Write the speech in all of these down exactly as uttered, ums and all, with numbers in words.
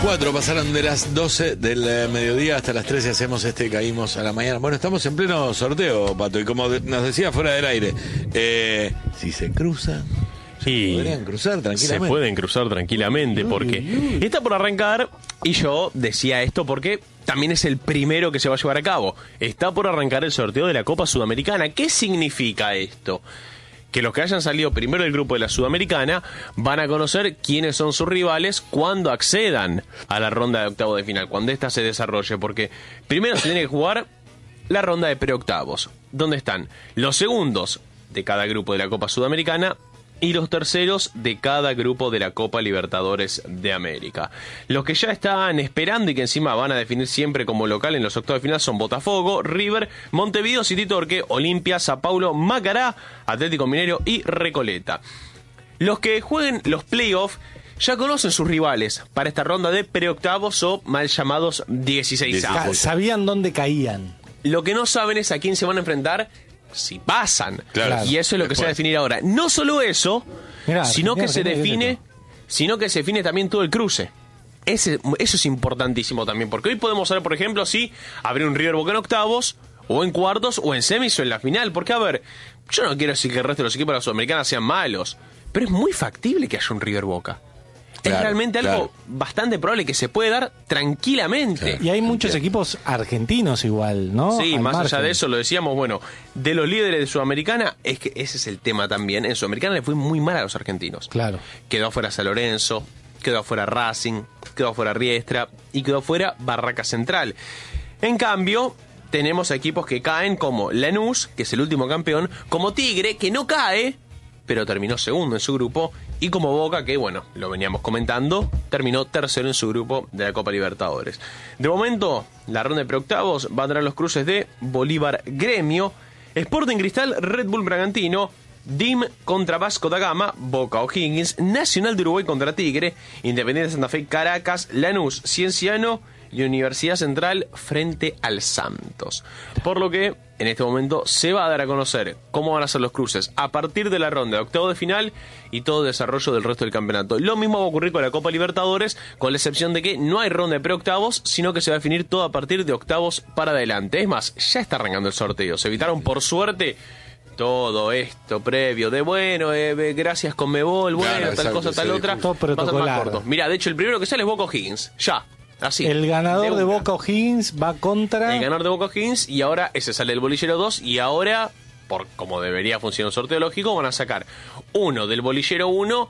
cuatro pasaron de las doce del eh, mediodía hasta las trece, hacemos este Caímos a la Mañana. Bueno, estamos en pleno sorteo, Pato, y como de, nos decía fuera del aire, eh, si se cruzan, y podrían cruzar tranquilamente. Se pueden cruzar tranquilamente, porque uy, uy. está por arrancar, y yo decía esto porque también es el primero que se va a llevar a cabo. Está por arrancar el sorteo de la Copa Sudamericana. ¿Qué significa esto? Que los que hayan salido primero del grupo de la Sudamericana van a conocer quiénes son sus rivales cuando accedan a la ronda de octavos de final, cuando ésta se desarrolle, porque primero se tiene que jugar la ronda de preoctavos, donde están los segundos de cada grupo de la Copa Sudamericana y los terceros de cada grupo de la Copa Libertadores de América. Los que ya están esperando y que encima van a definir siempre como local en los octavos de final son Botafogo, River, Montevideo City Torque, Olimpia, Sao Paulo, Macará, Atlético Mineiro y Recoleta. Los que jueguen los playoffs ya conocen sus rivales para esta ronda de preoctavos o mal llamados dieciseisavos. Sabían dónde caían. Lo que no saben es a quién se van a enfrentar si pasan. Claro. Y eso es lo que Después. se va a definir ahora. No solo eso, Mirá, sino que se define, sino que se define también todo el cruce. Ese, eso es importantísimo también, porque hoy podemos saber, por ejemplo, si habría un River Boca en octavos, o en cuartos, o en semis, o en la final. Porque, a ver, yo no quiero decir que el resto de los equipos de la Sudamericana sean malos, pero es muy factible que haya un River Boca. Claro, es realmente algo claro. bastante probable que se puede dar tranquilamente. Claro. Y hay muchos claro. equipos argentinos igual, ¿no? Sí, Al más margen. allá de eso, lo decíamos, bueno, de los líderes de Sudamericana, es que ese es el tema también. En Sudamericana le fue muy mal a los argentinos. Claro. Quedó afuera San Lorenzo, quedó afuera Racing, quedó afuera Riestra y quedó afuera Barraca Central. En cambio, tenemos equipos que caen como Lanús, que es el último campeón, como Tigre, que no cae, pero terminó segundo en su grupo, y como Boca, que bueno, lo veníamos comentando, terminó tercero en su grupo de la Copa Libertadores. De momento, la ronda de preoctavos va a tener los cruces de Bolívar Gremio, Sporting Cristal, Red Bull Bragantino, D I M contra Vasco da Gama, Boca O'Higgins, Nacional de Uruguay contra Tigre, Independiente Santa Fe Caracas, Lanús Cienciano y Universidad Central frente al Santos. Por lo que en este momento se va a dar a conocer cómo van a ser los cruces a partir de la ronda de octavo de final y todo el desarrollo del resto del campeonato. Lo mismo va a ocurrir con la Copa Libertadores, con la excepción de que no hay ronda de preoctavos, sino que se va a definir todo a partir de octavos para adelante. Es más, ya está arrancando el sorteo. Se evitaron por suerte todo esto previo de bueno, eh, gracias Conmebol, bueno, claro, tal exacto, cosa, tal otra. Todo protocolar. Mirá, de hecho el primero que sale es Boca O'Higgins, ya. Así, el ganador de, de Boca O'Higgins va contra... El ganador de Boca O'Higgins, y ahora ese sale el bolillero dos, y ahora, por como debería funcionar un sorteo lógico, van a sacar uno del bolillero uno,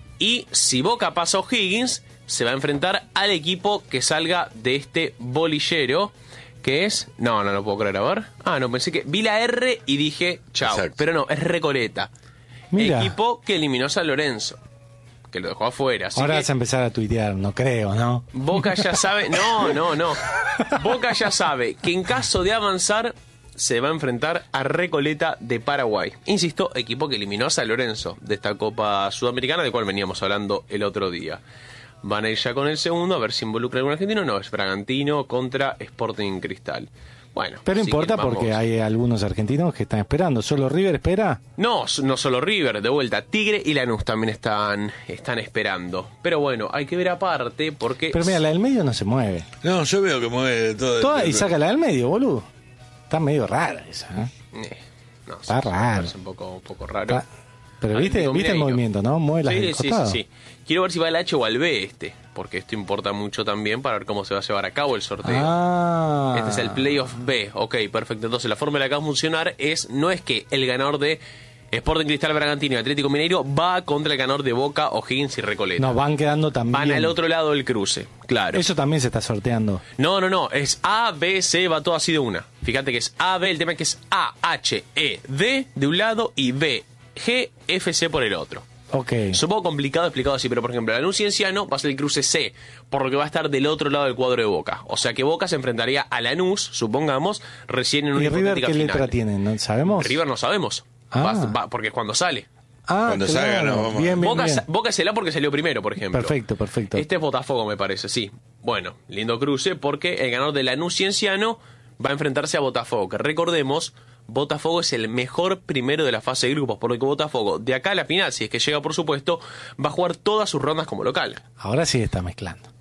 y si Boca pasa a O'Higgins, se va a enfrentar al equipo que salga de este bolillero, que es... No, no lo puedo creer, a ver. Ah, no, pensé que vi la R y dije, chao. Exacto. Pero no, es Recoleta. Mira. Equipo que eliminó a San Lorenzo, que lo dejó afuera. Así Ahora que vas a empezar a tuitear, no creo, ¿no? Boca ya sabe, no, no, no. Boca ya sabe que en caso de avanzar se va a enfrentar a Recoleta de Paraguay. Insisto, equipo que eliminó a San Lorenzo de esta Copa Sudamericana, de cual veníamos hablando el otro día. Van a ir ya con el segundo, a ver si involucra a algún argentino. No, es Bragantino contra Sporting Cristal. Bueno, pero importa porque hay algunos argentinos que están esperando. ¿Solo River espera? No, no solo River, de vuelta. Tigre y Lanús también están, están esperando. Pero bueno, hay que ver aparte porque... Pero mira, la del medio no se mueve. No, yo veo que mueve todo. Toda, el... Y saca la del medio, boludo. Está medio rara esa, ¿eh? eh no, Está sí, raro. Es un poco, un poco raro. Está... Pero viste, viste el movimiento, ¿no? Mueve las sí, del sí, costado. sí, sí. Quiero ver si va al H o al B este, porque esto importa mucho también para ver cómo se va a llevar a cabo el sorteo. Ah. Este es el Playoff B. Ok, perfecto. Entonces la forma en la que va a funcionar es, no es que el ganador de Sporting Cristal, Bragantino y Atlético Mineiro va contra el ganador de Boca, O'Higgins y Recoleta. No, van quedando también. Van al otro lado del cruce, claro. Eso también se está sorteando. No, no, no, es A, B, C, va todo así de una. Fíjate que es A, B, el tema es que es A, H, E, D de un lado y B, G, F, C por el otro. Ok. Es un poco complicado explicado así, pero por ejemplo, Lanús Cienciano va a ser el cruce C, por lo que va a estar del otro lado del cuadro de Boca. O sea que Boca se enfrentaría a Lanús, supongamos, recién en una ¿Y hipotética River qué final. letra tiene? ¿No sabemos? River no sabemos. Ah. Va, va, porque es cuando sale. Ah, cuando claro. salga, no, vamos. Bien, bien, Boca, bien. Boca es el A porque salió primero, por ejemplo. Perfecto, perfecto. Este es Botafogo, me parece, sí. Bueno, lindo cruce porque el ganador de Lanús Cienciano va a enfrentarse a Botafogo, que recordemos, Botafogo es el mejor primero de la fase de grupos, por lo que Botafogo, de acá a la final, si es que llega por supuesto, va a jugar todas sus rondas como local. Ahora sí está mezclando.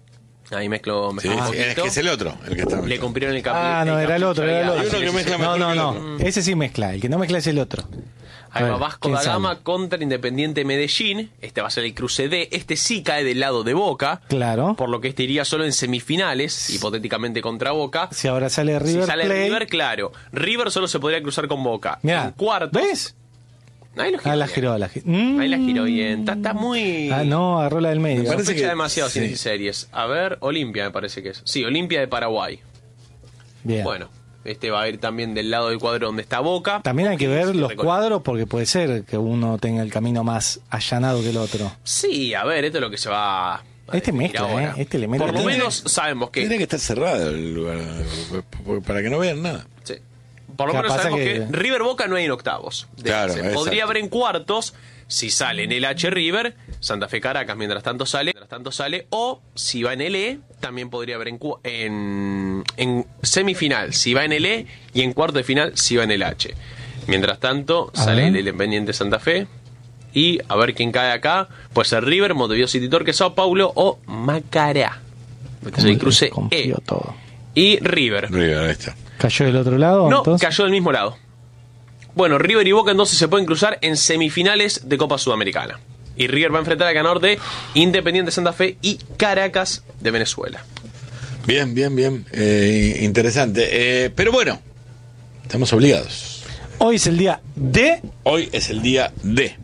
Ahí mezclo, Sí, mezclo un sí, poquito. es que es el otro, el que está Le mezclando. cumplieron el cap- Ah, no, era el otro, era el Hay otro. uno que mezcla No, mejor no, que el no. otro. Ese sí mezcla, el que no mezcla es el otro. A Ahí va ver, Vasco ¿quién da Gama sale? contra Independiente Medellín. Este va a ser el cruce D. Este sí cae del lado de Boca. Claro. Por lo que este iría solo en semifinales, hipotéticamente contra Boca. Si ahora sale River si sale Plate. River, claro. River solo se podría cruzar con Boca. Mirá, En cuartos. ¿ves? Ahí lo giró. Ah, la bien. giró, la giró. Mm. Ahí la giró bien. Está, está muy. Ah, no, agarró la del medio. Me parece Sospecha que- demasiado sí. ciencias y series. A ver, Olimpia me parece que es. Sí, Olimpia de Paraguay. Bien. Bueno, este va a ir también del lado del cuadro donde está Boca. También hay que ver Sí, los recuerdo. cuadros porque puede ser que uno tenga el camino más allanado que el otro. Sí, a ver, esto es lo que se va. a Este definir mezcla, ahora. ¿eh? Este le mete Por lo todo. menos sabemos que. Tendría que estar cerrado el lugar para que no vean nada. Sí. Por lo Claro, menos pasa sabemos que... que- River Boca no hay en octavos. De Claro, base. exacto. Podría haber en cuartos si sale en el H River, Santa Fe Caracas mientras tanto sale, mientras tanto sale, o si va en el E, también podría haber en, cu- en, en semifinal si va en el E y en cuarto de final si va en el H. Mientras tanto A sale ver. el Independiente Santa Fe y a ver quién cae acá. Puede ser River, Montevideo City Torque, Sao Paulo o Macará. Este es el cruce E. Confió todo. Y River. River, ahí está. ¿Cayó del otro lado? No, entonces? cayó del mismo lado. Bueno, River y Boca entonces se pueden cruzar en semifinales de Copa Sudamericana. Y River va a enfrentar al ganador de Independiente Santa Fe y Caracas de Venezuela. Bien, bien, bien. Eh, interesante. Eh, pero bueno, estamos obligados. Hoy es el día de, Hoy es el día de.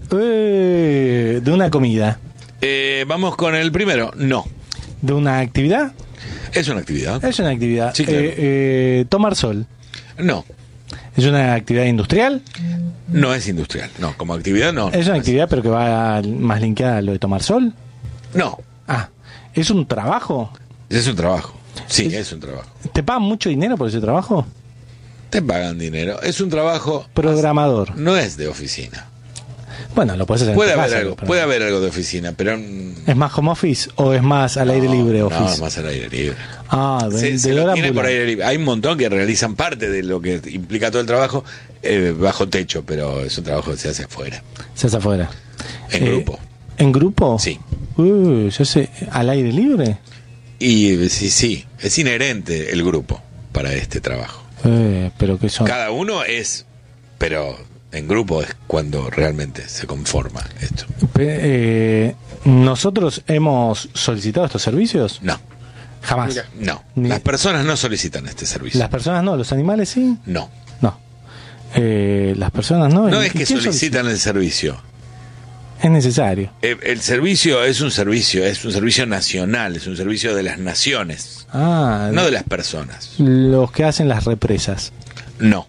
eh, de una comida, Eh, vamos con el primero. No. de una actividad. Es una actividad. Es una actividad. Sí, claro. Eh, eh, tomar sol. No. Es una actividad industrial. No es industrial. No, como actividad no. Es una actividad pero que va más linkeada a lo de tomar sol. No. Ah, ¿es un trabajo? Es un trabajo. Sí, Es- es un trabajo. ¿Te pagan mucho dinero por ese trabajo? Te pagan dinero. Es un trabajo. Programador. No es de oficina. Bueno, lo puedes hacer en Puede tu haber casa, algo. pero- Puede haber algo de oficina, pero. mm, ¿Es más home office o es más al aire libre No, office? es más al aire libre. Ah, Se, se vendedor lo tiene por ambulante. aire libre. Hay un montón que realizan parte de lo que implica todo el trabajo eh, bajo techo, pero es un trabajo que se hace afuera. Se hace afuera. En Eh, grupo. ¿En grupo? Sí. Uy, ¿se hace al aire libre? Y eh, sí, sí, es inherente el grupo para este trabajo. Eh, pero que son... Cada uno es, pero en grupo es cuando realmente se conforma esto. Pe- eh, ¿Nosotros hemos solicitado estos servicios? No, Jamás. Mira. no. Ni- Las personas no solicitan este servicio. Las personas no, los animales sí. No. No. Eh, las personas no. No ¿Y es que quién solicitan el servicio. solicita? Es necesario. Eh, El servicio es un servicio, es un servicio nacional, es un servicio de las naciones, Ah, no de las personas. los que hacen las represas. No.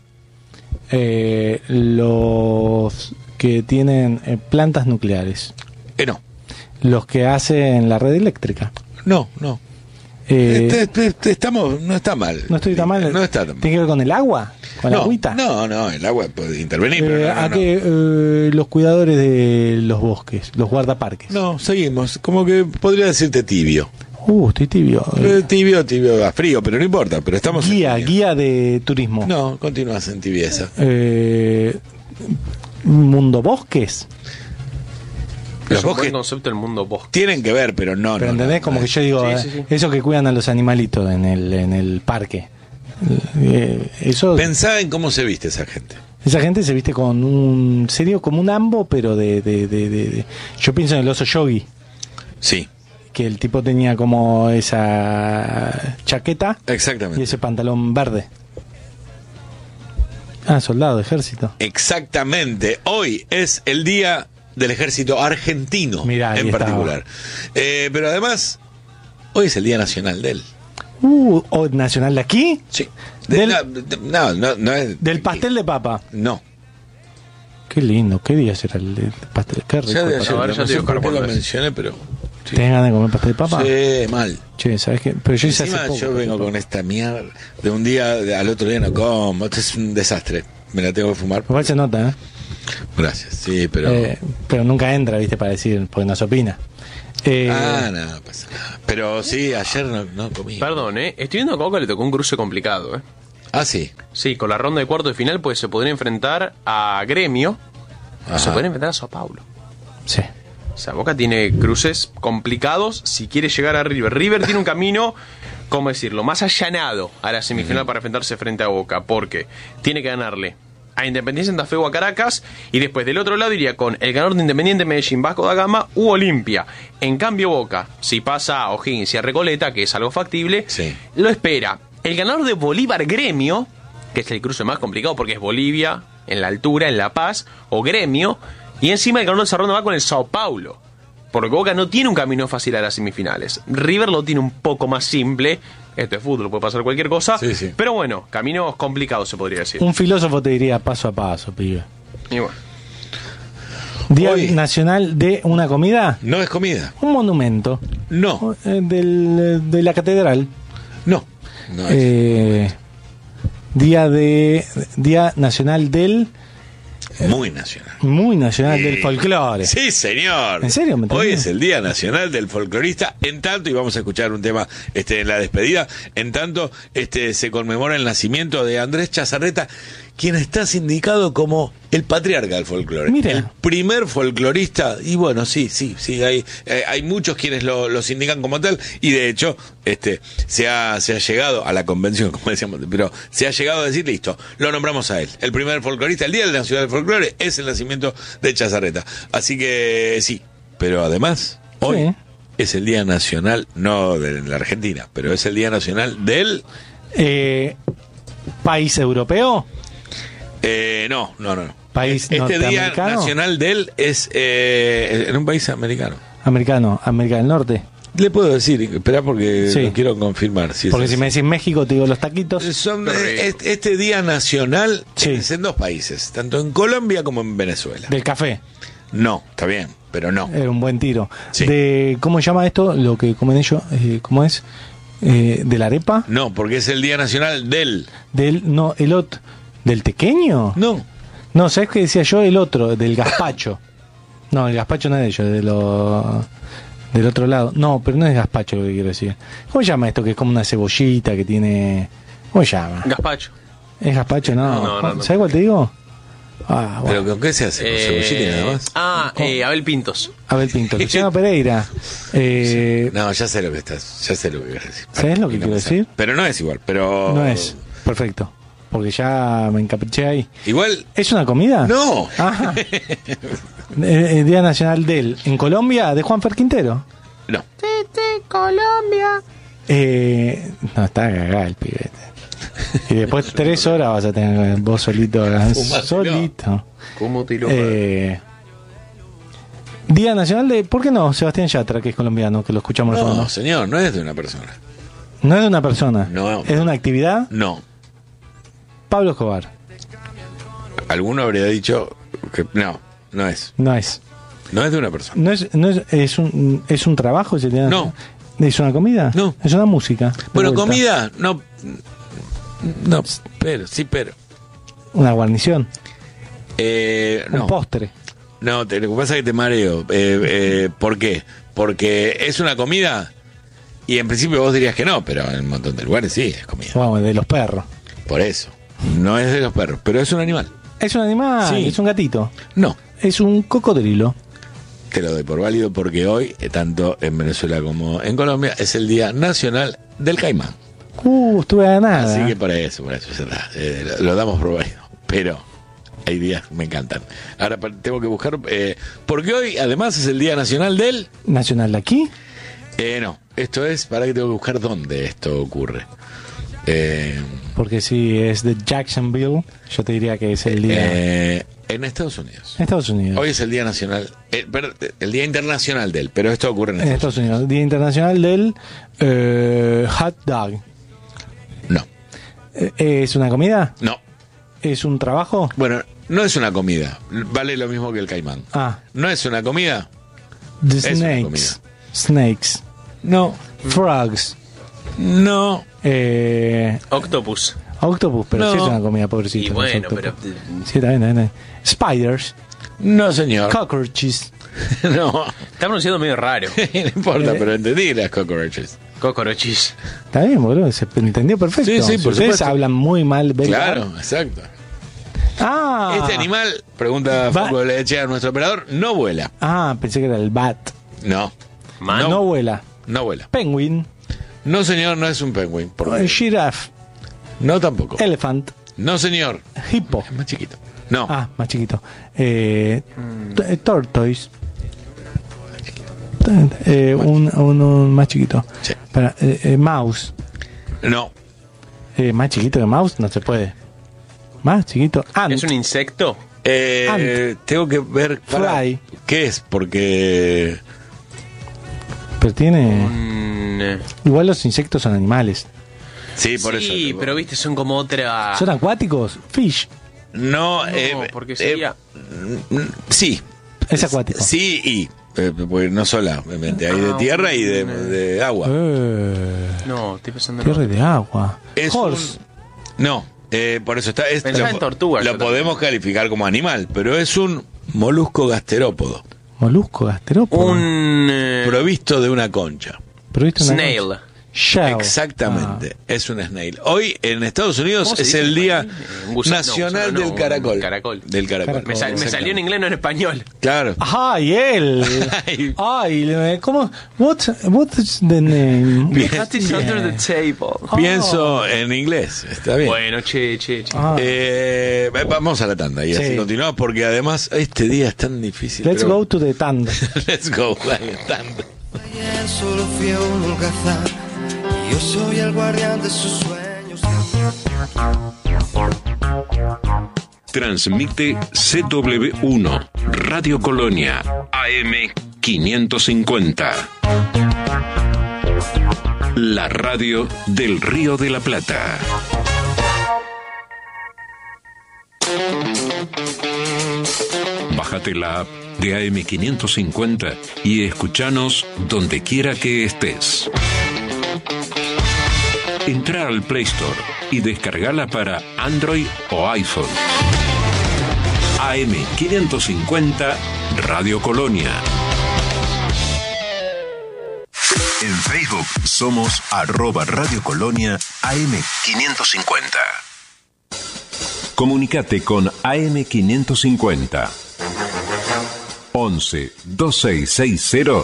Eh, los que tienen eh, plantas nucleares. Eh, no. Los que hacen la red eléctrica. No, no. Eh, Este- este- este- estamos, no está mal. no estoy tan mal. No está tan mal. ¿Tiene que ver con el agua? ¿Con la No, agüita? no, no, el agua puede intervenir, Eh, pero no, no, ¿A no. qué? Eh, los cuidadores de los bosques, los guardaparques. No, seguimos. Como que podría decirte tibio. Uh, estoy tibio. Eh, Eh, tibio, tibio, a frío, pero no importa. Pero estamos en guía, tibio. guía de turismo. No, continúas en tibieza. Eh, Mundo Bosques. Los Es un buen bosques concepto el mundo bosque. tienen que ver, pero no. Pero no, ¿entendés? no, Como no que es- yo digo, Sí, eh, sí, sí. esos que cuidan a los animalitos en el, en el parque. Eh, eso, Pensá en cómo se viste esa gente. esa gente se viste con un serio como un ambo, pero de, de, de, de- de- yo pienso en el oso yogi, Sí, que el tipo tenía como esa chaqueta y exactamente. ese pantalón verde. Ah, soldado, ejército. Exactamente. Hoy es el día del ejército argentino Mirá, ahí en estaba. particular. Eh, pero además, hoy es el día nacional de él. Uh, ¿o nacional de aquí? Sí. De- Del- no, de- no, no, no es. Del pastel de papa. No. Qué lindo, ¿qué día será el del pastel? Qué rico. Ya de el pastel. ayer, A ver, no ya te sé digo por qué cuándo lo es. mencioné, pero. Sí, ¿Tenés ganas de comer pastel de papa? Sí, mal. Che, ¿sabes qué? Pero yo hice hace Encima poco. yo vengo con esta mierda de un día de- al otro día no como. Esto es un desastre. Me la tengo que fumar. Igual se nota, ¿eh? Gracias. Sí, pero. Eh, pero nunca entra, ¿viste? Para decir, porque no se opina. Eh, Ah, no, pasa nada. Pero sí, ayer no, no comí. Perdón, ¿eh? Estoy viendo a Coca le tocó un cruce complicado, ¿eh? Ah, sí. Sí, con la ronda de cuarto de final, pues se podría enfrentar a Gremio o Ajá. se podría enfrentar a Sao Paulo. Sí. O sea, Boca tiene cruces complicados si quiere llegar a River. River tiene un camino, ¿cómo decirlo?, más allanado a la semifinal uh-huh. para enfrentarse frente a Boca, porque tiene que ganarle a Independiente Santa Fe o a Caracas, y después del otro lado iría con el ganador de Independiente Medellín, Vasco da Gama u Olimpia. En cambio Boca, si pasa a O'Higgins y a Recoleta, que es algo factible, sí. lo espera el ganador de Bolívar Gremio, que es el cruce más complicado porque es Bolivia, en la altura, en La Paz, o Gremio, y encima el ganador de esa ronda va con el Sao Paulo, porque Boca no tiene un camino fácil a las semifinales. River lo tiene un poco más simple. Esto es fútbol, puede pasar cualquier cosa, sí, sí. pero bueno, caminos complicados se podría decir. Un filósofo te diría paso a paso, pibe. Y bueno. Día Hoy, Nacional de una comida. No es comida. Un monumento. No. Eh, del, de la catedral. No. No es. Eh, día de Día Nacional del Muy nacional. Muy nacional Sí. del folclore. Sí, señor. ¿En serio? ¿Me Hoy entendés? es el Día Nacional del Folclorista. En tanto, y vamos a escuchar un tema este, en la despedida, en tanto este, se conmemora el nacimiento de Andrés Chazarreta, quien está sindicado como el patriarca del folclore. Mira. El primer folclorista, y bueno, sí, sí, sí, hay, eh, hay muchos quienes lo, lo sindican como tal, y de hecho, este, se ha, se ha llegado a la convención, como decíamos, pero se ha llegado a decir, listo, lo nombramos a él. El primer folclorista, el Día Nacional del Folclore, es el nacimiento de Chazarreta. Así que sí, pero además, hoy Sí. es el Día Nacional, no de la Argentina, pero es el Día Nacional del... Eh, ¿País europeo? Eh, no, no, no. no. ¿País Este Día norteamericano? Nacional del es eh, en un país americano. Americano, América del Norte. Le puedo decir, espera porque Sí. lo quiero confirmar. Si es Porque así. si me decís México, te digo los taquitos. Son, Qué rico. eh, este, este Día Nacional Sí. es en dos países, tanto en Colombia como en Venezuela. Del café. No, está bien, pero no. Era un buen tiro. Sí. De ¿Cómo se llama esto? Lo que comen ellos. Eh, ¿Cómo es? Eh, ¿De la arepa? No, porque es el Día Nacional del... Del, no, el otro. ¿Del tequeño? No. No, ¿sabes qué decía yo? El otro, del gazpacho. No, el gazpacho no es de ellos, de lo, del otro lado. No, pero no es gazpacho lo que quiero decir. ¿Cómo se llama esto? Que es como una cebollita que tiene... ¿Cómo se llama? Gazpacho. ¿Es gazpacho? No. No, no, no. ¿Sabes cuál te digo? Ah, bueno. ¿Pero con qué se hace? ¿Con cebollita y nada más? Ah, eh, Abel Pintos. Abel Pinto. Luciano Pereira. Eh, No, ya sé lo que estás, ya sé lo que quieres decir. ¿Sabes lo que Y no quiero me sale. decir? Pero no es igual, pero... No es. Perfecto. Porque ya me encapriché ahí. Igual... ¿Es una comida? No. Ajá. Eh, eh, Día Nacional del... ¿En Colombia? ¿De Juan Fer Quintero? No. Colombia. Eh, no, está cagado el pibete. Y después tres horas vas a tener vos solito. Fumátelo. Solito. ¿Cómo te lo Eh, Día Nacional de... ¿Por qué no? Sebastián Yatra, que es colombiano, que lo escuchamos al No, fondo. señor, no es de una persona. No es de una persona. No. Es de una actividad. No. Pablo Escobar. Alguno habría dicho que no, no es. No es. No es de una persona. No es, no es, es un, es un trabajo ese día. No. ¿Es una comida? No. Es una música. de Bueno, vuelta. comida, no. No, pero, sí, pero. Una guarnición. Eh, no. Un postre. No, te, lo que pasa es que te mareo. Eh, eh, ¿Por qué? Porque es una comida y en principio vos dirías que no, pero en un montón de lugares sí es comida. Vamos, de los perros. Por eso. No es de los perros, pero es un animal. Es un animal, Sí. es un gatito. No. Es un cocodrilo. Te lo doy por válido porque hoy, eh, tanto en Venezuela como en Colombia, es el Día Nacional del Caimán. Uh, estuve a nada. Así que para eso, para eso ya está. Eh, lo, lo damos por válido. Pero hay días que me encantan. Ahora pa- tengo que buscar. Eh, porque hoy, además, es el Día Nacional del. ¿Nacional de aquí? Eh, no, esto es. Para que tengo que buscar dónde esto ocurre. Eh, Porque si es de Jacksonville, yo te diría que es el día... eh, en Estados Unidos. en Estados Unidos. Hoy es el Día Nacional. eh, perdón, el Día Internacional del. Pero esto ocurre en en Estados, Estados Unidos. Día Internacional del eh, hot dog. Unidos. No, Eh, ¿Es una comida? no. ¿Es un trabajo? Bueno, no es una comida. Vale lo mismo que el caimán. Ah, No es una comida. the Es una snakes. comida. Snakes. No, Frogs. no. Eh, Octopus. octopus, pero No. sí es una comida, pobrecito. Y los bueno, octopus. pero. Sí, también, también, también. Spiders. No, señor. Cockroaches. No, Está pronunciando medio raro. no importa, Eh. pero entendí las cockroaches. Cocorochis. Está bien, boludo, se entendió perfecto. Sí, sí, Si por ustedes supuesto. hablan muy mal belga, Claro, exacto. Ah. Este animal, pregunta Va- Facu Lechea, nuestro operador, no vuela. Ah, pensé que era el bat. No. Man. No, No, vuela. no vuela. Penguin. No, señor, no es un penguin. Por Eh, Giraffe. No, tampoco. Elephant. No, señor. Hippo. Es más chiquito. No. Ah, más chiquito. Eh, t- eh, tortoise. T- eh, un, un, un más chiquito. Sí. Para, eh, eh, mouse. No. Eh, más chiquito que mouse no se puede. Más chiquito. Ant. ¿Es un insecto? Eh, tengo que ver para- Fly. qué es, porque Pero tiene. Mm, eh, Igual los insectos son animales. sí, por sí, eso. pero viste, son como otra... ¿Son acuáticos? Fish. No, No, eh, porque eh, sería... mm, sí. Es acuático. Sí y eh, porque no solamente hay de Ah, tierra y de, un- de agua. Eh, No, estoy pensando en tierra y otro. de agua. Es Horse. un- no, eh, por eso está. Es, Pensaba lo, en tortuga, Lo yo podemos calificar como animal, pero es un molusco gasterópodo, Molusco, gasterópodo. Un... eh, provisto de una concha. Pero viste una snail. concha. Shell. Exactamente, es un snail. Hoy en Estados Unidos ¿Cómo se es dice el en Día español? Un gusano, Nacional no, gusano no, del un caracol. caracol. Del caracol. Caracol. Me, sal- me salió en inglés, no en español. Claro. Ah. ¡Ay, él! Ay. ¡Ay! le- ¿Cómo? What, what's the name? Bien. That is under the table. Pienso en inglés, está bien. Bueno, che, che, che. Ah. Eh, vamos a la tanda y Sí. así continuamos porque además este día es tan difícil. Let's pero- go to the tanda. Let's go, dale, tanda. Ayer solo fui un holgazán y yo soy el guardián de sus sueños. Transmite C W uno, Radio Colonia, A M quinientos cincuenta. La radio del Río de la Plata. Bájate la app de A M quinientos cincuenta y escuchanos donde quiera que estés. Entra al Play Store y descargala para Android o iPhone. A M quinientos cincuenta Radio Colonia. En Facebook somos arroba Radio Colonia A M quinientos cincuenta. Comunicate con A M quinientos cincuenta. once veintiséis sesenta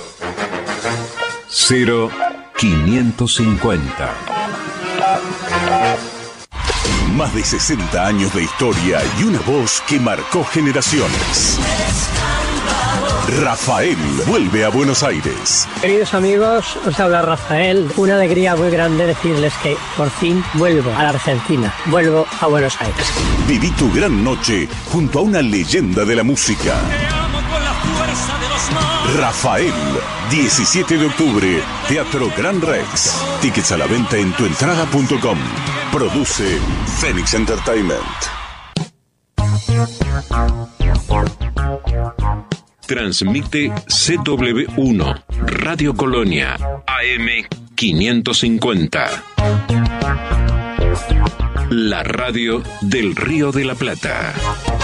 cero quinientos cincuenta. Más de sesenta años de historia y una voz que marcó generaciones. Rafael vuelve a Buenos Aires. Queridos amigos, os habla Rafael. Una alegría muy grande decirles que por fin vuelvo a la Argentina, vuelvo a Buenos Aires. Viví tu gran noche junto a una leyenda de la música. Rafael, diecisiete de octubre, Teatro Gran Rex. Tickets a la venta en tuentrada punto com. Produce Phoenix Entertainment. Transmite C W uno, Radio Colonia, A M quinientos cincuenta. La radio del Río de la Plata.